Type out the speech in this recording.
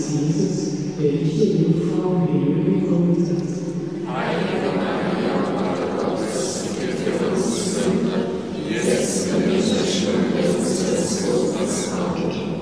Jesus, der ich der Jungfrau Maria gekommen bin. Heilige Maria, Mutter Gottes, bitte für uns Sünder, jetzt und in der Stunde unseres Todes. Amen.